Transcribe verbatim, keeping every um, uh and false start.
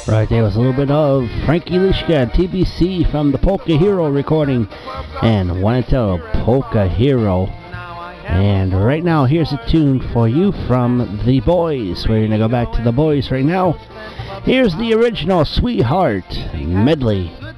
Right there was a little bit of Frankie Lishka and T B C from the Polka Hero recording, and wanted to Polka Hero. And right now, here's a tune for you from The Boys. We're going to go back to The Boys right now. Here's the original Sweetheart medley.